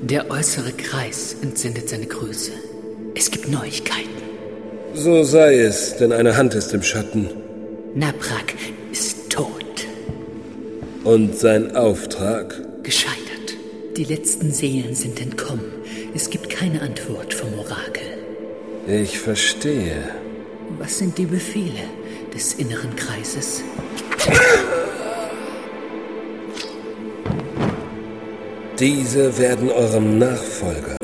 Der äußere Kreis entsendet seine Grüße. Es gibt Neuigkeiten. So sei es, denn eine Hand ist im Schatten. Naprak ist tot. Und sein Auftrag? Gescheitert. Die letzten Seelen sind entkommen. Es gibt keine Antwort vom Orakel. Ich verstehe. Was sind die Befehle des inneren Kreises? Diese werden eurem Nachfolger